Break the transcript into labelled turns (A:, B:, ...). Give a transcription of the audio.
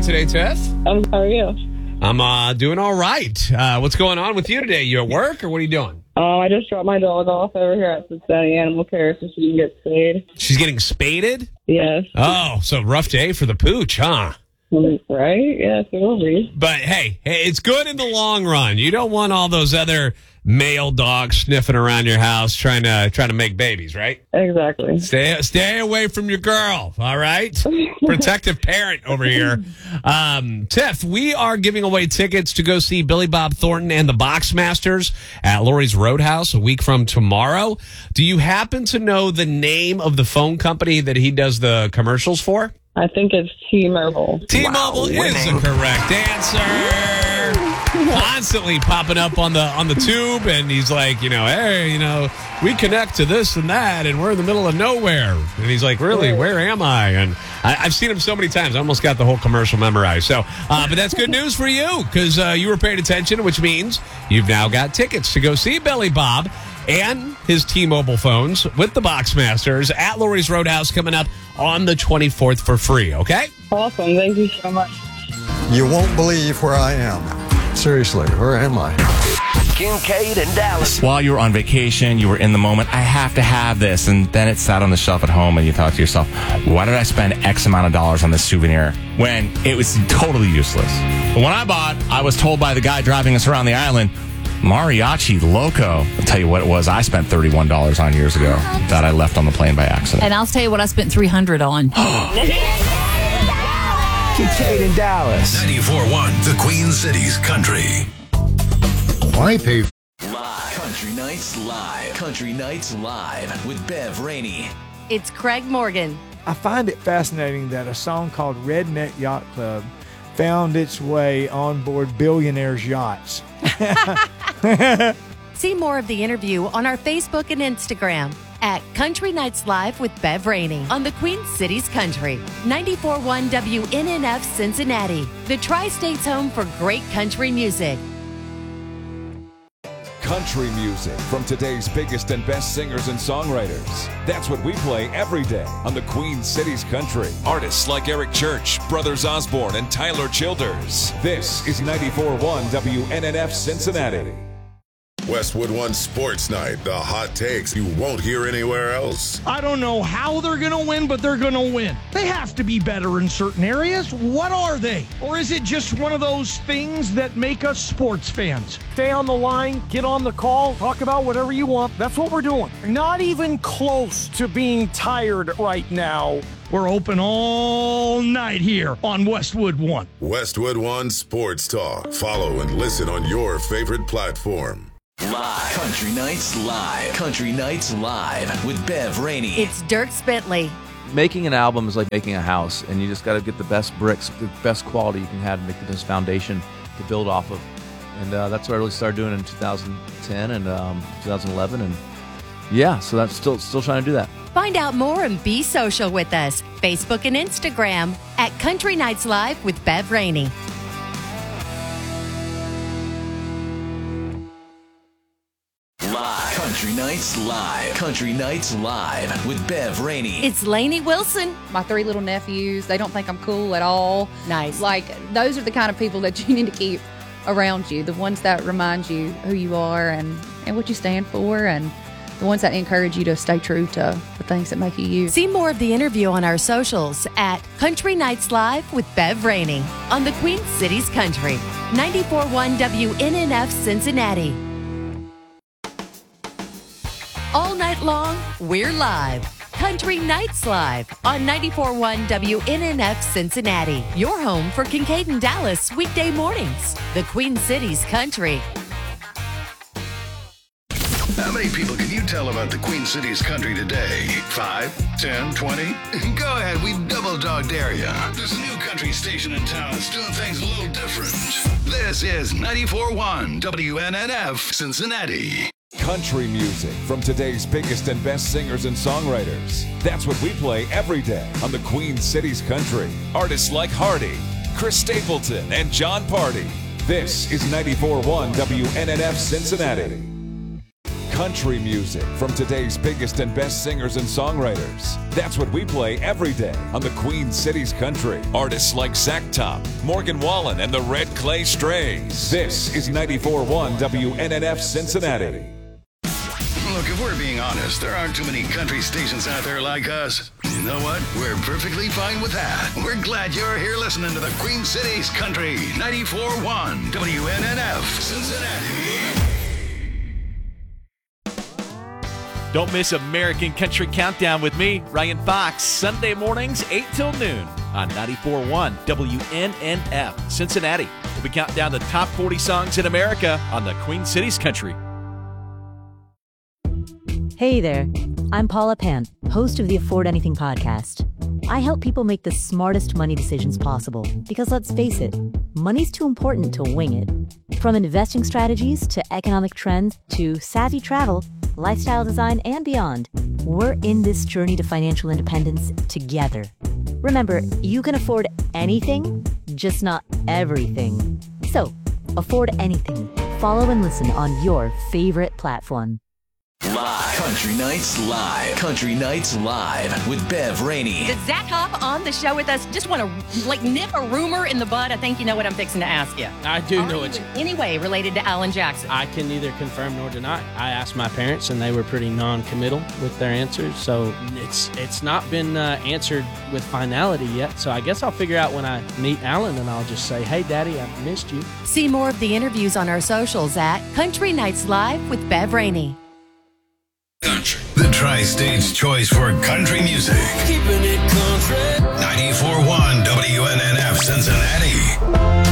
A: today, Tiff?
B: How are you?
A: I'm doing all right. What's going on with you today? You at work or what are you doing?
B: I just dropped my dog off over here at Cincinnati Animal Care so she can get spayed.
A: She's getting spaded?
B: Yes.
A: Oh, so rough day for the pooch, huh?
B: Right? Yes, it will be.
A: But hey, it's good in the long run. You don't want all those other male dogs sniffing around your house trying to make babies, right?
B: Exactly.
A: Stay away from your girl, all right? Protective parent over here. Tiff, we are giving away tickets to go see Billy Bob Thornton and the Boxmasters at Lurie's Roadhouse a week from tomorrow. Do you happen to know the name of the phone company that he does the commercials for?
B: I think it's T-Mobile.
A: T-Mobile is the correct answer. Constantly popping up on the tube, and he's like, hey, we connect to this and that, and we're in the middle of nowhere. And he's like, really, where am I? And I've seen him so many times, I almost got the whole commercial memorized. So, but that's good news for you, because you were paying attention, which means you've now got tickets to go see Billy Bob and his T-Mobile phones with the Boxmasters at Lurie's Roadhouse coming up on the 24th for free, okay?
B: Awesome. Thank you so much.
C: You won't believe where I am. Seriously, where am I?
D: Kincaid and Dallas.
E: While you were on vacation, you were in the moment, I have to have this, and then it sat on the shelf at home, and you thought to yourself, why did I spend X amount of dollars on this souvenir when it was totally useless? But when I bought, I was told by the guy driving us around the island, Mariachi Loco. I'll tell you what it was I spent $31 on years ago that I left on the plane by accident.
F: And I'll tell you what I spent $300 on.
D: Kincaid and Dallas.
G: 94.1, the Queen City's Country.
C: Why pay?
D: Live. Country Nights Live. Country Nights Live with Bev Rainey.
H: It's Craig Morgan.
I: I find it fascinating that a song called Redneck Yacht Club found its way on board billionaires' yachts.
H: See more of the interview on our Facebook and Instagram at Country Nights Live with Bev Rainey on the Queen City's Country. 94.1 WNNF Cincinnati, the Tri-State's home for great country music.
J: Country music from today's biggest and best singers and songwriters. That's what we play every day on the Queen City's Country. Artists like Eric Church, Brothers Osborne, and Tyler Childers. This is 94.1 WNNF Cincinnati.
G: Westwood One Sports Night, the hot takes you won't hear anywhere else.
K: I don't know how they're going to win, but they're going to win. They have to be better in certain areas. What are they? Or is it just one of those things that make us sports fans? Stay on the line, get on the call, talk about whatever you want. That's what we're doing. Not even close to being tired right now. We're open all night here on Westwood One.
G: Westwood One Sports Talk. Follow and listen on your favorite platform.
D: Live. Country Nights Live. Country Nights Live with Bev Rainey.
H: It's Dirk Bentley.
L: Making an album is like making a house, and you just got to get the best bricks, the best quality you can have to make the best foundation to build off of. And that's what I really started doing in 2010 and 2011. And yeah, so that's still trying to do that.
H: Find out more and be social with us. Facebook and Instagram at Country Nights Live with Bev Rainey.
D: Live. Country Nights Live. Country Nights Live with Bev Rainey.
H: It's Lainey Wilson.
F: My 3 little nephews, they don't think I'm cool at all.
H: Nice.
F: Like, those are the kind of people that you need to keep around you. The ones that remind you who you are and what you stand for, and the ones that encourage you to stay true to the things that make you you.
H: See more of the interview on our socials at Country Nights Live with Bev Rainey on the Queen City's Country. 94.1 WNNF Cincinnati. All night long, we're live. Country Nights Live on 94.1 WNNF Cincinnati. Your home for Kincaid and Dallas weekday mornings. The Queen City's Country.
G: How many people can you tell about the Queen City's Country today? 5, 10, 20? Go ahead, we double dog dare you. There's a new country station in town that's doing things a little different. This is 94.1 WNNF Cincinnati.
J: Country music from today's biggest and best singers and songwriters. That's what we play every day on the Queen City's Country. Artists like Hardy, Chris Stapleton, and John Party. This is 94.1 WNNF Cincinnati. country music from today's biggest and best singers and songwriters. That's what we play every day on the Queen Cities Country. Artists like Zach Top, Morgan Wallen, and the Red Clay Strays. This is 94.1 WNNF Cincinnati.
G: Look, if we're being honest, there aren't too many country stations out there like us. You know what? We're perfectly fine with that. We're glad you're here listening to the Queen Cities Country 94.1 WNNF Cincinnati.
M: Don't miss American Country Countdown with me, Ryan Fox, Sunday mornings 8 till noon on 94.1 WNNF Cincinnati. We'll be counting down the top 40 songs in America on the Queen Cities Country.
N: Hey there, I'm Paula Pant, host of the Afford Anything podcast. I help people make the smartest money decisions possible because, let's face it, money's too important to wing it. From investing strategies to economic trends to savvy travel, lifestyle design, and beyond, we're in this journey to financial independence together. Remember, you can afford anything, just not everything. So, afford anything. Follow and listen on your favorite platform.
D: Live. Country Nights Live. Country Nights Live with Bev Rainey.
O: Did Zach hop on the show with us? Just want to nip a rumor in the bud. I think you know what I'm fixing to ask you.
P: I do know it.
O: Anyway, related to Alan Jackson.
P: I can neither confirm nor deny. I asked my parents, and they were pretty non-committal with their answers. So it's not been answered with finality yet. So I guess I'll figure out when I meet Alan, and I'll just say, "Hey, Daddy, I missed you."
H: See more of the interviews on our socials at Country Nights Live with Bev Rainey.
G: The Tri-State's choice for country music. Keeping it country. 94.1 WNNF Cincinnati.